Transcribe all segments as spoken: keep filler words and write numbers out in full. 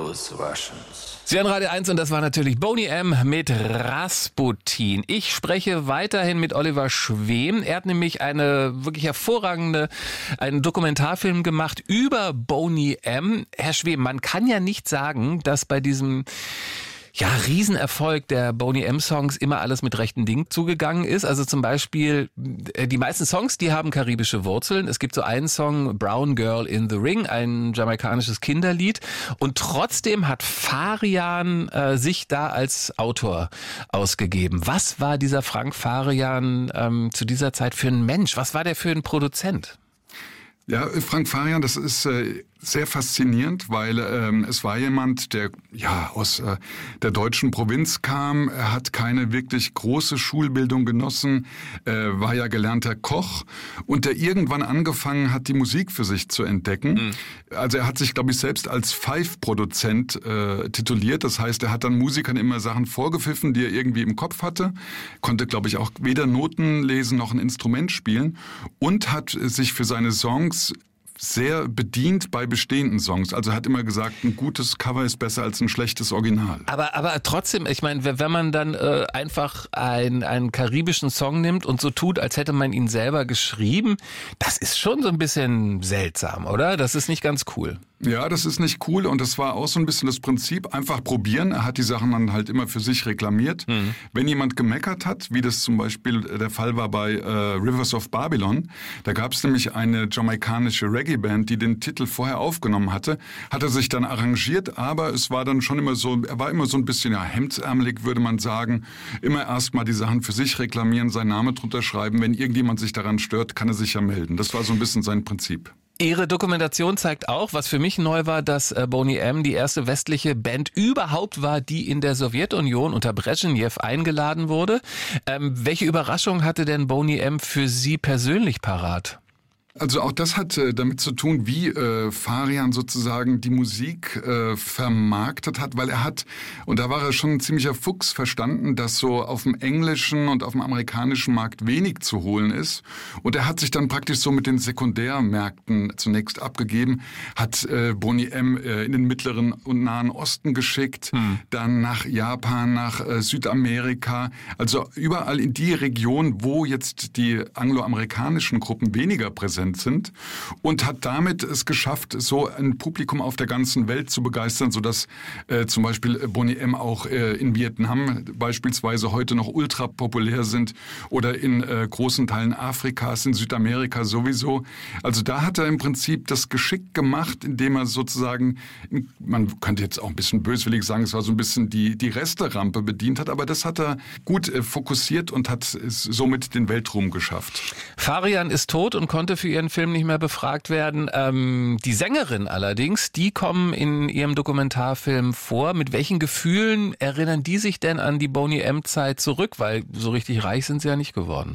those Russians. Sie hören Radio eins und das war natürlich Boney M. mit Rasputin. Ich spreche weiterhin mit Oliver Schwem. Er hat nämlich eine wirklich hervorragende, einen Dokumentarfilm gemacht über Boney M. Herr Schwem, man kann ja nicht sagen, dass bei diesem ja, Riesenerfolg der Boney M-Songs immer alles mit rechten Dingen zugegangen ist. Also zum Beispiel, die meisten Songs, die haben karibische Wurzeln. Es gibt so einen Song, Brown Girl in the Ring, ein jamaikanisches Kinderlied. Und trotzdem hat Farian äh, sich da als Autor ausgegeben. Was war dieser Frank Farian ähm, zu dieser Zeit für ein Mensch? Was war der für ein Produzent? Ja, Frank Farian, das ist äh, sehr faszinierend, weil ähm, es war jemand, der ja aus äh, der deutschen Provinz kam. Er hat keine wirklich große Schulbildung genossen, äh, war ja gelernter Koch und der irgendwann angefangen hat, die Musik für sich zu entdecken. Mhm. Also er hat sich, glaube ich, selbst als Pfeifproduzent äh, tituliert. Das heißt, er hat dann Musikern immer Sachen vorgepfiffen, die er irgendwie im Kopf hatte. Konnte, glaube ich, auch weder Noten lesen noch ein Instrument spielen und hat sich für seine Songs sehr bedient bei bestehenden Songs. Also er hat immer gesagt, ein gutes Cover ist besser als ein schlechtes Original. Aber aber trotzdem, ich meine, wenn man dann äh, einfach ein, einen karibischen Song nimmt und so tut, als hätte man ihn selber geschrieben, das ist schon so ein bisschen seltsam, oder? Das ist nicht ganz cool. Ja, das ist nicht cool und das war auch so ein bisschen das Prinzip, einfach probieren. Er hat die Sachen dann halt immer für sich reklamiert. Mhm. Wenn jemand gemeckert hat, wie das zum Beispiel der Fall war bei äh, Rivers of Babylon, da gab es nämlich eine jamaikanische Reggae-Band, die den Titel vorher aufgenommen hatte, hat er sich dann arrangiert, aber es war dann schon immer so, er war immer so ein bisschen ja, hemdsärmelig, würde man sagen. Immer erstmal die Sachen für sich reklamieren, seinen Namen drunter schreiben. Wenn irgendjemand sich daran stört, kann er sich ja melden. Das war so ein bisschen sein Prinzip. Ihre Dokumentation zeigt auch, was für mich neu war, dass Boney M. die erste westliche Band überhaupt war, die in der Sowjetunion unter Brezhnev eingeladen wurde. Ähm, welche Überraschung hatte denn Boney M. für Sie persönlich parat? Also auch das hat äh, damit zu tun, wie äh, Farian sozusagen die Musik äh, vermarktet hat, weil er hat, und da war er schon ein ziemlicher Fuchs, verstanden, dass so auf dem englischen und auf dem amerikanischen Markt wenig zu holen ist. Und er hat sich dann praktisch so mit den Sekundärmärkten zunächst abgegeben, hat äh, Boney M. Äh, in den Mittleren und Nahen Osten geschickt, hm. dann nach Japan, nach äh, Südamerika, also überall in die Region, wo jetzt die angloamerikanischen Gruppen weniger präsent sind und hat damit es geschafft, so ein Publikum auf der ganzen Welt zu begeistern, sodass äh, zum Beispiel Boney M. auch äh, in Vietnam beispielsweise heute noch ultra populär sind oder in äh, großen Teilen Afrikas, in Südamerika sowieso. Also da hat er im Prinzip das geschickt gemacht, indem er sozusagen, man könnte jetzt auch ein bisschen böswillig sagen, es war so ein bisschen die, die Resterampe bedient hat, aber das hat er gut äh, fokussiert und hat somit den Weltruhm geschafft. Farian ist tot und konnte für ihren Film nicht mehr befragt werden. Ähm, die Sängerin allerdings, die kommen in ihrem Dokumentarfilm vor. Mit welchen Gefühlen erinnern die sich denn an die Boney M-Zeit zurück? Weil so richtig reich sind sie ja nicht geworden.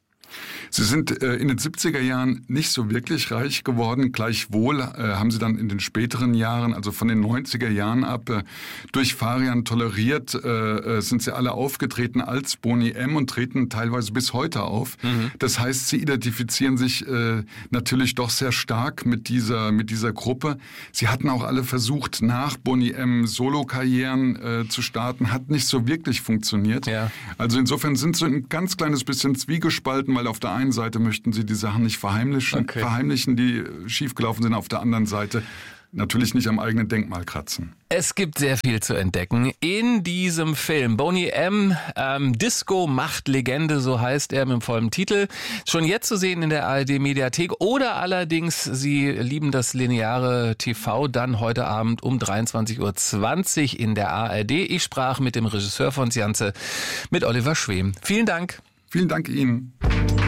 Sie sind äh, in den siebziger Jahren nicht so wirklich reich geworden. Gleichwohl äh, haben sie dann in den späteren Jahren, also von den neunziger Jahren ab, äh, durch Farian toleriert, äh, sind sie alle aufgetreten als Boney M. und treten teilweise bis heute auf. Mhm. Das heißt, sie identifizieren sich äh, natürlich doch sehr stark mit dieser mit dieser Gruppe. Sie hatten auch alle versucht, nach Boney M. Solo-Karrieren äh, zu starten, hat nicht so wirklich funktioniert. Ja. Also insofern sind sie ein ganz kleines bisschen zwiegespalten, weil auf der einen Seite möchten sie die Sachen nicht verheimlichen, okay. verheimlichen, die schiefgelaufen sind, auf der anderen Seite natürlich nicht am eigenen Denkmal kratzen. Es gibt sehr viel zu entdecken in diesem Film. Boney M., ähm, Disco macht Legende, so heißt er mit dem vollen Titel. Schon jetzt zu sehen in der A R D-Mediathek oder allerdings, Sie lieben das lineare T V, dann heute Abend um dreiundzwanzig Uhr zwanzig in der A R D. Ich sprach mit dem Regisseur von Sjanze, mit Oliver Schwem. Vielen Dank. Vielen Dank Ihnen.